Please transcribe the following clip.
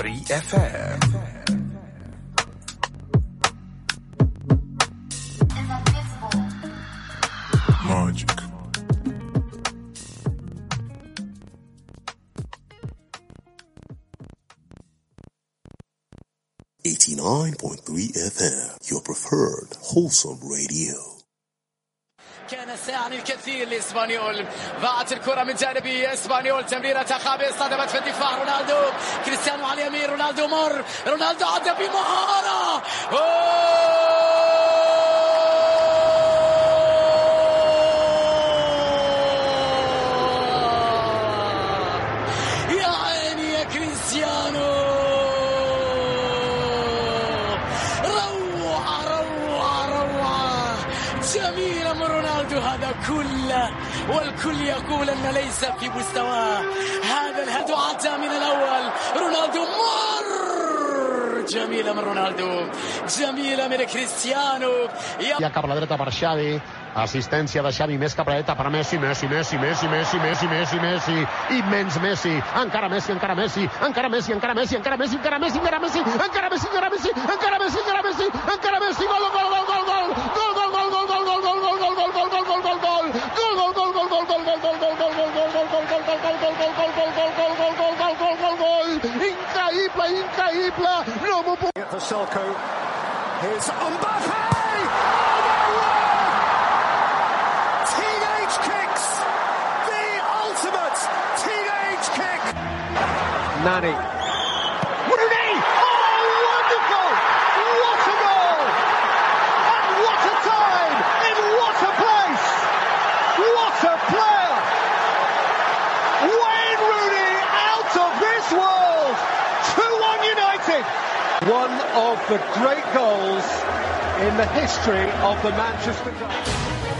FM. Magic. FM, your preferred wholesome radio. كان ساعد الكثير لإسبانيول. ضاعت الكرة من جانبي إسبانيول. تمريرة خابئة صدمت في الدفاع. رونالدو كريستيانو على اليمين. رونالدو مر. رونالدو عدى بمهارة. يا عيني يا كريستيانو. جميلة من رونالدو هذا كله، والكل يقول أن ليس في مستواه. هذا الهدف عدى من الأول. رونالدو مر. جميلة من رونالدو، جميلة من كريستيانو. Ja cap a la dreta per Xavi, assistència de Xavi més cap a la dreta per Messi, Messi, immens Messi, encara Messi, encara Messi, encara Messi, encara Messi, encara Messi, encara Messi, encara Messi, encara Messi, encara Messi, encara Messi, encara Messi, encara Messi, gol, gol, gol, gol, gol, gol, gol, gol, gol, gol, gol, gol, gol, gol, gol, gol, gol, gol, gol, increïble, increïble, no m'ho puc... For Selko, here's Mbappé! Teenage kicks! The ultimate teenage kick! Nani. Rooney! Oh, wonderful! What a goal! And what a time! In what a place! What a player! Wayne Rooney out of this world! 2-1 United! One of the great goals in the history of the Manchester United.